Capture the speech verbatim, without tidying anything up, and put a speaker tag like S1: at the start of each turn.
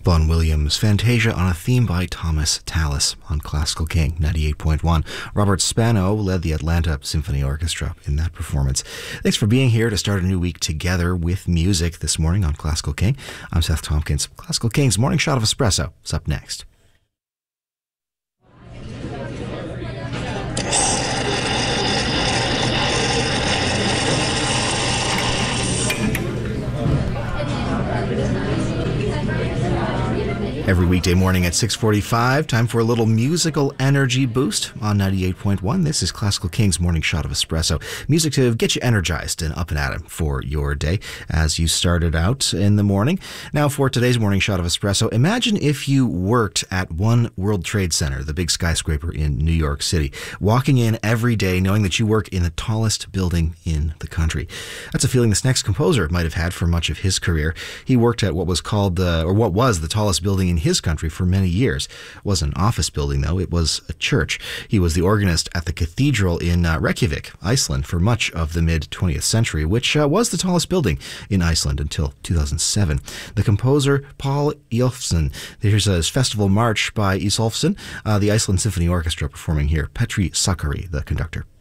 S1: Vaughan Williams, Fantasia on a theme by Thomas Tallis on Classical King ninety-eight point one. Robert Spano led the Atlanta Symphony Orchestra in that performance. Thanks for being here to start a new week together with music this morning on Classical King. I'm Seth Tompkins. Classical King's Morning Shot of Espresso is up next. Every weekday morning at six forty-five, time for a little musical energy boost on ninety-eight point one. This is Classical King's Morning Shot of Espresso. Music to get you energized and up and at 'em for your day as you started out in the morning. Now for today's Morning Shot of Espresso, imagine if you worked at One World Trade Center, the big skyscraper in New York City, walking in every day knowing that you work in the tallest building in the country. That's a feeling this next composer might have had for much of his career. He worked at what was called, uh, or what was the tallest building in his country for many years. It wasn't an office building, though. It was a church. He was the organist at the cathedral in uh, Reykjavik, Iceland, for much of the mid-twentieth century, which uh, was the tallest building in Iceland until two thousand seven. The composer, Paul Isolfsson. Here's his Festival March by Isolfsson, uh, the Iceland Symphony Orchestra performing here. Petri Sakari, the conductor.